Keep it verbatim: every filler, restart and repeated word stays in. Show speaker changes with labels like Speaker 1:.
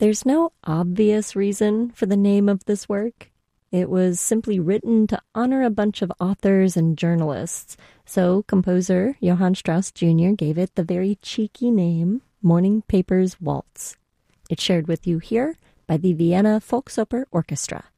Speaker 1: There's no obvious reason for the name of this work. It was simply written to honor a bunch of authors and journalists, so composer Johann Strauss Junior gave it the very cheeky name, Morning Papers Waltz. It's shared with you here by the Vienna Volksoper Orchestra.